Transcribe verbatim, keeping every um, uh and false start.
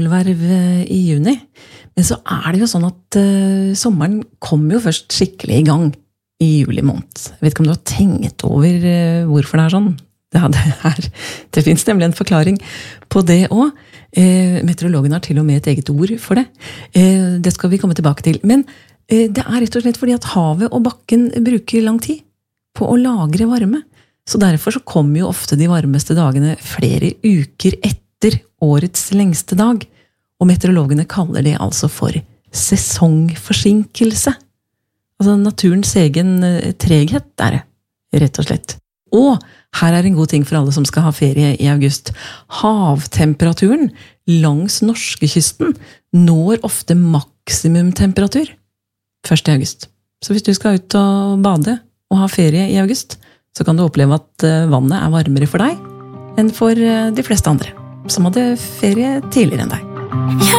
sommersolverv i juni. Men så er det jo sånn at uh, sommeren kommer jo først skikkelig i gang i juli måned. Jeg vet ikke om du har tenkt over uh, hvorfor det er sånn. Ja, det, er, det finnes nemlig en forklaring på det også. Uh, meteorologen har til og med et eget ord for det. Uh, det skal vi komme tilbake til. Men uh, det er rett og slett fordi at havet og bakken bruker lang tid på å lagre varme. Så derfor så kommer jo ofte de varmeste dagene flere uker etter årets lengste dag. Og meteorologene kaller det altså for sesongforsinkelse. Altså naturens egen treghet er det, rett og slett. Og her er en god ting for alle som skal ha ferie i august. Havtemperaturen langs norskekysten når ofte maksimumtemperatur først i august. Så hvis du skal ut og bade og ha ferie i august, så kan du oppleve at vannet er varmere for deg enn for de fleste andre, som hadde ferie tidligere enn deg.